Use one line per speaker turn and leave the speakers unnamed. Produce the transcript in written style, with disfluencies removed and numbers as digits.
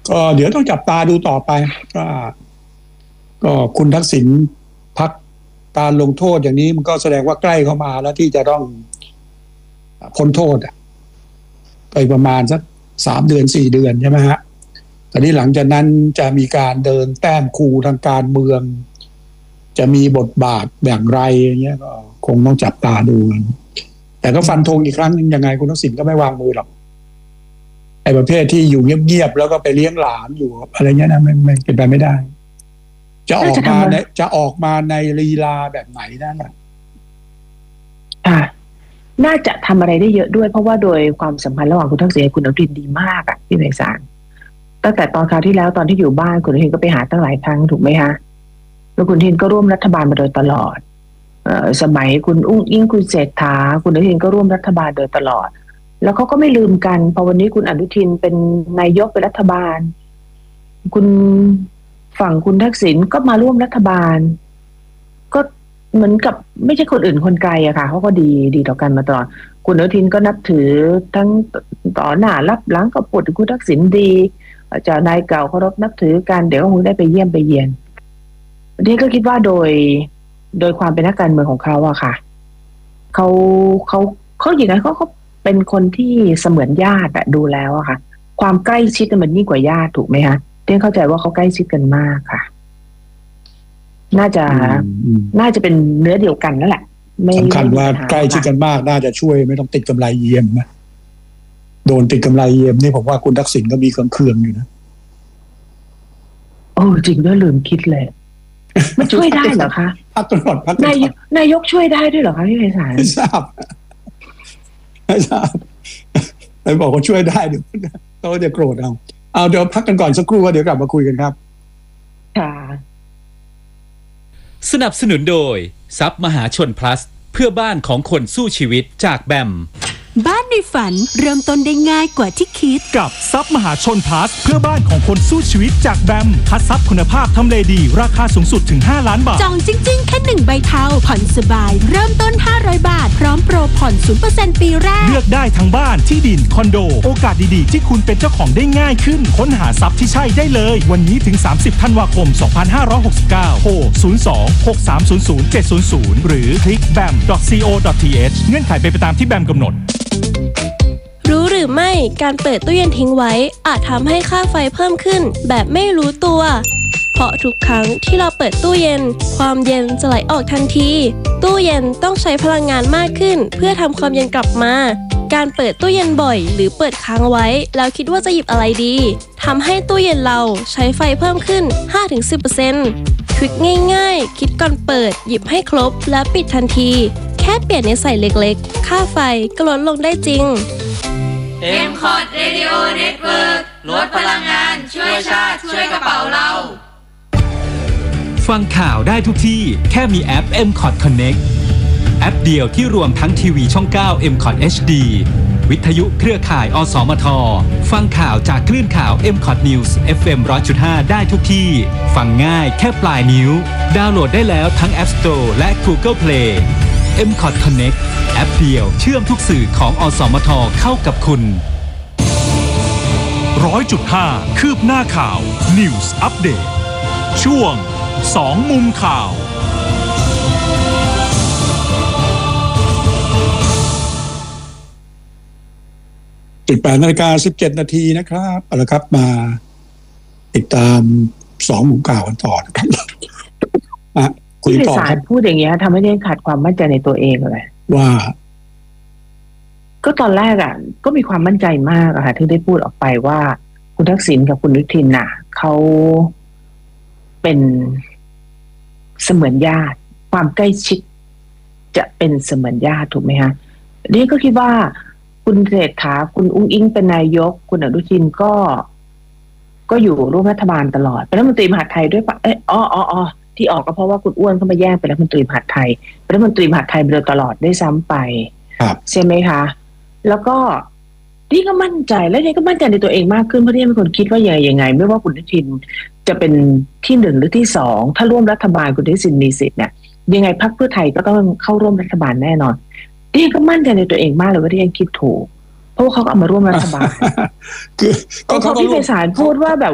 ก็เดี๋ยวต้องจับตาดูต่อไปก็คุณทักษิณพักการลงโทษอย่างนี้มันก็แสดงว่าใกล้เข้ามาแล้วที่จะต้องพ้นโทษไปประมาณสัก3 เดือน 4 เดือนใช่ไหมฮะแต่นี้หลังจากนั้นจะมีการเดินแต้มคูทางการเมืองจะมีบทบาทอย่างไรอย่างเงี้ยก็คงต้องจับตาดูกันแต่ก็ฟันธงอีกครั้งนึงยังไงคุณทักษิณก็ไม่วางมือหรอกไอ้ประเภทที่อยู่เงียบๆแล้วก็ไปเลี้ยงหลานอยู่อะไรเงี้ยนะไม่เป็นไปไม่ได้จะออกมาในลีลาแบบไหนนั่นแหละ
น่าจะทำอะไรได้เยอะด้วยเพราะว่าโดยความสัมพันธ์ระหว่างคุณทักษิณกับคุณอนุทินดีมากพี่ไพศาลตั้งแต่ตอนคราวที่แล้วตอนที่อยู่บ้านคุณอนุทินก็ไปหาตั้งหลายครั้งถูกไหมคะแล้วคุณอนุทินก็ร่วมรัฐบาลมาโดยตลอดสมัยคุณอุ้งอิงคุณเศรษฐาคุณอนุทินก็ร่วมรัฐบาลโดยตลอดแล้วเขาก็ไม่ลืมกันพอวันนี้คุณอนุทินเป็นนายกเป็นรัฐบาลคุณฝั่งคุณทักษิณก็มาร่วมรัฐบาลก็เหมือนกับไม่ใช่คนอื่นคนไกลอะค่ะเขาก็ดีต่อกันมาตลอดคุณอนุทินก็นับถือทั้งต่อหน้ารับหลังก็พูดถึงคุณทักษิณดีเจ้านายเก่าเคารพนับถือกันเดี๋ยวก็คงได้ไปเยี่ยมไปเยียนวันนี้ก็คิดว่าโดยความเป็นนักการเมืองของเขาอะค่ะเขาอย่างไรเขาเป็นคนที่เสมือนญาติดูแล้วอะค่ะความใกล้ชิดมันยิ่งกว่าญาติถูกไหมคะเต้นเข้าใจว่าเขาใกล้ชิดกันมากค่ะน่าจะเป็นเนื้อเดียวกันนั่นแหละ
สำคัญว่าใกล้ชิดกันมากน่าจะช่วยไม่ต้องติดกำไรเยี่ยมนะโดนติดกำไรเยี่ยมนี่ผมว่าคุณทักษิณก็มีเครื่องอยู่นะ
โอ้จริงด้วยลืมคิดเลยมันช่วยได้เหรอคะ
พักตลอด
นายกช่วยได้ด้วยเหรอคะพี่ไพศาล
ไม่ทราบไปบอกว่าช่วยได้เดี๋ยวเขาจะโกรธเอาเดี๋ยวพักกันก่อนสักครู่เดี๋ยวกลับมาคุยกันครับ
ค่ะ
สนับสนุนโดยทรัพย์มหาชน plus เพื่อบ้านของคนสู้ชีวิตจากแบม
บ้านในฝันเริ่มต้นได้ง่ายกว่าที่คิด
กับทรัพย์มหาชน plus เพื่อบ้านของคนสู้ชีวิตจากแบมคัดทรัพย์คุณภาพทำเลดีราคาสูงสุดถึง5 ล้านบาท
จองจริงๆแค่1 ใบเทาผ่อนสบายเริ่มต้น500 บาทพร้อมโปรผ่อน 0% ปีแรก
เลือกได้ทั้งบ้านที่ดินคอนโดโอกาสดีๆที่คุณเป็นเจ้าของได้ง่ายขึ้นค้นหาทรัพย์ที่ใช่ได้เลยวันนี้ถึง30 ธันวาคม 2569โทร 02-6300-700 หรือคลิก bam.co.th เงื่อนไขเป็นไปตามที่แบมกำหนด
รู้หรือไม่การเปิดตู้เย็นทิ้งไว้อาจทำให้ค่าไฟเพิ่มขึ้นแบบไม่รู้ตัวเพราะทุกครั้งที่เราเปิดตู้เย็นความเย็นจะไหลออกทันทีตู้เย็นต้องใช้พลังงานมากขึ้นเพื่อทำความเย็นกลับมาการเปิดตู้เย็นบ่อยหรือเปิดค้างไว้แล้วคิดว่าจะหยิบอะไรดีทำให้ตู้เย็นเราใช้ไฟเพิ่มขึ้น 5-10% ทริคง่ายๆคิดก่อนเปิดหยิบให้ครบและปิดทันทีแค่เปลี่ยนนิสัยเล็กๆค่าไฟก็ลดลงได้จริง
MCOT Radio Network ลดพลังงานช่วยชาติช่วยกระเป๋าเรา
ฟังข่าวได้ทุกที่แค่มีแอป MCOT Connect แอปเดียวที่รวมทั้งทีวีช่อง 9 MCOT HD วิทยุเครือข่ายอสมทฟังข่าวจากคลื่นข่าว MCOT News FM 100.5 ได้ทุกที่ฟังง่ายแค่ปลายนิ้วดาวน์โหลดได้แล้วทั้ง App Store และ Google Play MCOT Connect แอปเดียวเชื่อมทุกสื่อของอสมทเข้ากับคุณ
100.5 คืบหน้าข่าว News Update ช่วง2 มุมข่าว
18:17 นาทีนะครับเอาละครับมาติดตาม2 มุมข่าวกันต่อนะครับ
คุยต่อครับพูดอย่างเงี้ยทำให้เรื่องขาดความมั่นใจในตัวเองเลย
ว่า
ก็ตอนแรกก็มีความมั่นใจมากค่ะที่ได้พูดออกไปว่าคุณทักษิณกับคุณอนุทินเขาเป็นเสมือนญาติความใกล้ชิดจะเป็นเสมือนญาติถูกไหมคะนี่ก็คิดว่าคุณเศรษฐาคุณอุ้งอิงเป็นนายกคุณอนุทินก็อยู่ร่วมรัฐบาลตลอดเป็นรัฐมนตรีมหาดไทยด้วยปะที่ออกก็เพราะว่าคุณอ้วนเข้ามาแย่งเป็นรัฐมนตรีมหาดไทยเป็นรัฐมนตรีมหาดไทยมาโดยตลอดได้ซ้ำไปใช่ไหมคะแล้วก็นี่ก็มั่นใจและนี่ก็มั่นใจในตัวเองมากขึ้นเพราะที่เป็นคนคิดว่ายังไงไม่ว่าคุณอนุทินจะเป็นที่1หรือที่2ถ้าร่วมรัฐบาลคุณอนุทินมีสิทธิ์เนี่ยยังไงพรรคเพื่อไทยก็ต้องเข้าร่วมรัฐบาลแน่นอนนี่ก็มั่นใจในตัวเองมากเลยว่าที่ยังคิดถูกเพราะเขาก็เอามาร่วมรัฐบาลคือพี่ไพศาลพูดว่าแบบ